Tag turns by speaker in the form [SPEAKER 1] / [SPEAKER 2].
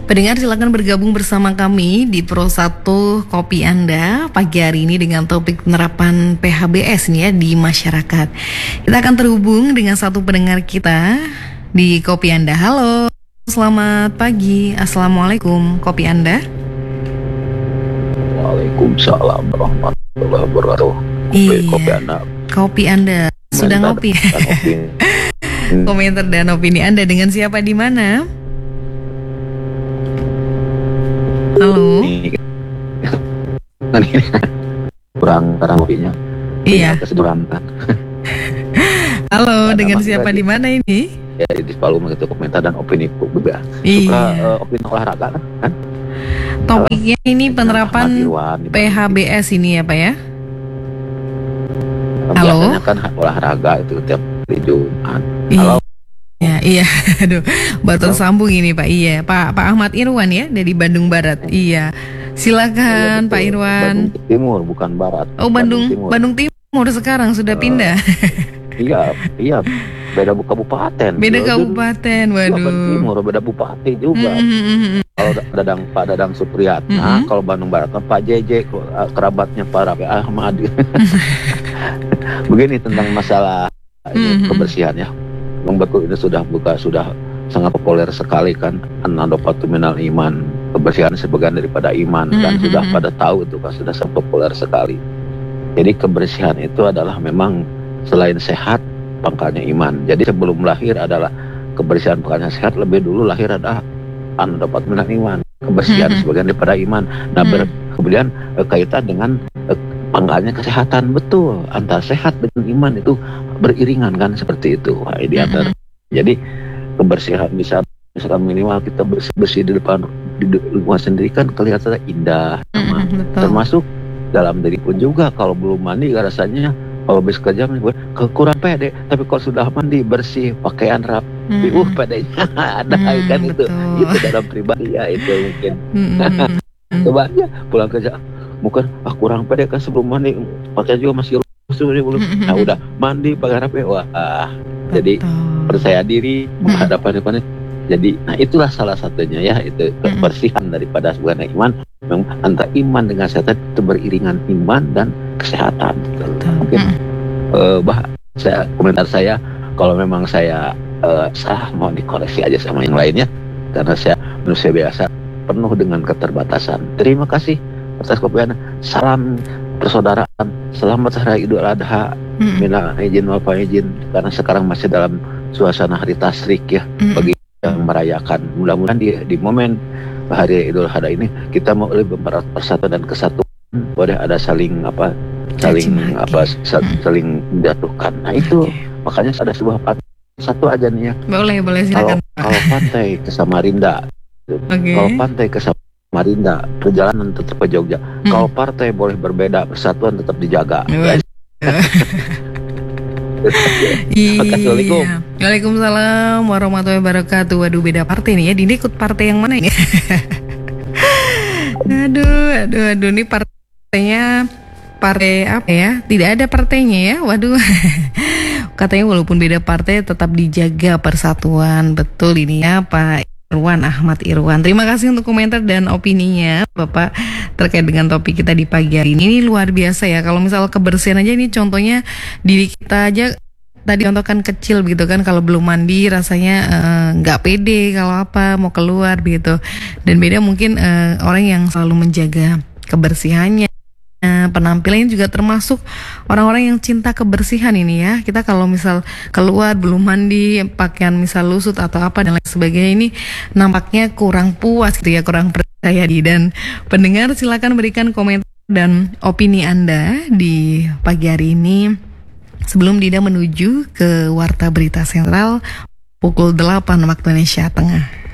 [SPEAKER 1] Pendengar silakan bergabung bersama kami di Pro 1 Kopi Anda pagi hari ini dengan topik penerapan PHBS nih ya di masyarakat. Kita akan terhubung dengan satu pendengar kita di Kopi Anda. Halo, selamat pagi. Assalamualaikum, Kopi Anda.
[SPEAKER 2] Waalaikumsalam warahmatullahi wabarakatuh. Kopi Anda.
[SPEAKER 1] Kopi Anda sudah ngopi. Komentar dan opini Anda dengan siapa di mana? Halo.
[SPEAKER 2] Kurang kopinya.
[SPEAKER 1] Iya.
[SPEAKER 2] Keseduran.
[SPEAKER 1] Halo, dengan siapa di mana ini?
[SPEAKER 2] Ya di Palu begitu komentar dan opini juga.
[SPEAKER 1] Iya.
[SPEAKER 2] Suka opini olahraga kan?
[SPEAKER 1] Topiknya ini penerapan PHBS ini ya Pak ya? Halo.
[SPEAKER 2] Biasanya kan olahraga itu tiap hari Jumat.
[SPEAKER 1] Halo. Iya, aduh, batal sambung ini Pak. Iya, Pak Ahmad Irwan ya dari Bandung Barat. Iya, silakan Pak Irwan.
[SPEAKER 2] Bandung Timur bukan Barat.
[SPEAKER 1] Oh Bandung Timur sekarang sudah pindah.
[SPEAKER 2] Iya, beda kabupaten.
[SPEAKER 1] Beda kabupaten, waduh.
[SPEAKER 2] Bandung Timur beda bupati juga. Kalau Pak Dadang Supriyatna, kalau Bandung Barat Pak JJ, kerabatnya Pak Rafi Ahmad. Begini tentang masalah kebersihan ya. Betul ini sudah sangat populer sekali kan, an-nadhafatu minal iman, kebersihan sebagian daripada iman, dan sudah pada tahu itu kan sudah sangat populer sekali. Jadi kebersihan itu adalah memang selain sehat pangkalnya iman. Jadi sebelum lahir adalah kebersihan pangkalnya sehat, lebih dulu lahir adalah an-nadhafatu minal iman, kebersihan sebagian daripada iman. Nah kemudian kaitan dengan pangkalnya kesehatan, betul, antara sehat dengan iman itu beriringan kan, seperti itu. Jadi kebersihan misalkan minimal kita bersih di depan di rumah sendiri kan kelihatan indah, termasuk dalam diri pun juga. Kalau belum mandi rasanya kalau habis kerja kurang pede, tapi kalau sudah mandi bersih pakaian rapi, pedenya ada kan, itu dalam pribadi ya, itu mungkin. Coba aja pulang kerja bukan kurang pede kan, sebelum mandi pakai juga masih belum. Nah udah mandi pakai rapi, jadi percaya diri menghadapi depannya. Jadi nah itulah salah satunya ya, itu kebersihan daripada sebuah iman. Memang antara iman dengan kesehatan itu beriringan, iman dan kesehatan. Mungkin komentar saya kalau memang saya salah mau dikoreksi aja sama yang lainnya, karena saya manusia biasa penuh dengan keterbatasan. Terima kasih atas kopian. Salam persaudaraan, selamat hari Idul Adha, minal izin wal faizin, karena sekarang masih dalam suasana hari tasrik ya, bagi yang merayakan. Mudah-mudahan di momen hari Idul Adha ini kita mau lebih mempererat persatuan dan kesatuan, boleh ada saling menjatuhkan. Nah itu makanya ada sebuah satu aja nih ya. Boleh silakan. Kalau pantai ke Samarinda, kalau pantai ke Samarinda, perjalanan tetap ke Jogja. Kalau partai boleh berbeda, persatuan tetap dijaga.
[SPEAKER 1] Assalamualaikum. Waalaikumsalam warahmatullahi wabarakatuh. Waduh, beda partai nih ya. Dini ikut partai yang mana ini? Aduh, ini partainya partai apa ya? Tidak ada partainya ya. Waduh. Katanya walaupun beda partai tetap dijaga persatuan. Betul ini ya Pak Ahmad Irwan. Terima kasih untuk komentar dan opininya Bapak terkait dengan topik kita di pagi hari ini. Ini luar biasa ya. Kalau misal kebersihan aja, ini contohnya diri kita aja tadi contohkan kecil begitu kan, kalau belum mandi rasanya nggak pede kalau apa mau keluar begitu. Dan beda mungkin orang yang selalu menjaga kebersihannya, penampilannya juga termasuk orang-orang yang cinta kebersihan ini ya. Kita kalau misal keluar belum mandi, pakaian misal lusut atau apa dan lain sebagainya, ini nampaknya kurang puas gitu ya, kurang percaya diri. Dan pendengar silakan berikan komentar dan opini Anda di pagi hari ini sebelum Dida menuju ke Warta Berita Sentral pukul 8 waktu Indonesia Tengah.